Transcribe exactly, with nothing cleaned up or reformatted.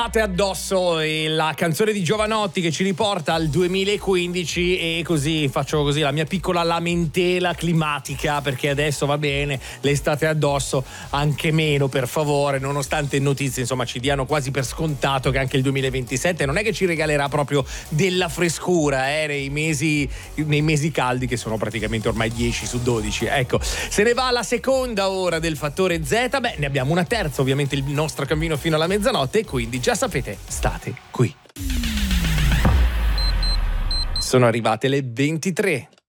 Addosso e la canzone di Giovanotti che ci riporta al duemilaquindici, e così faccio così la mia piccola lamentela climatica, perché adesso va bene, l'estate addosso, anche meno per favore, nonostante notizie insomma ci diano quasi per scontato che anche il duemilaventisette non è che ci regalerà proprio della frescura eh, nei mesi nei mesi caldi, che sono praticamente ormai dieci su dodici. Ecco, se ne va alla seconda ora del fattore Z. Beh, ne abbiamo una terza, ovviamente il nostro cammino fino alla mezzanotte, e quindi già sapete, state qui. Sono arrivate le ventitré.